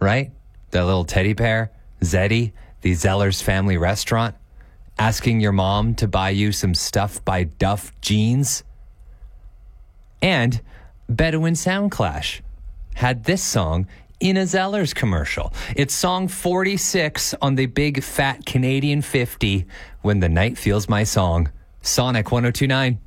right? The little teddy bear, Zeddy, the Zeller's Family Restaurant, asking your mom to buy you some Stuff by Duff jeans. And Bedouin Soundclash had this song in a Zeller's commercial. It's song 46 on the big fat Canadian 50, When the Night Feels My Song. Sonic 102.9.